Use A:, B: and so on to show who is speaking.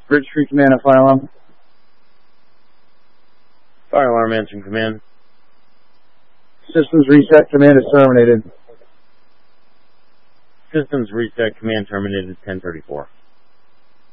A: Bridge Street Command, a fire alarm.
B: Fire alarm answering command.
A: Systems reset, command is terminated.
B: Systems reset, command terminated, 1034.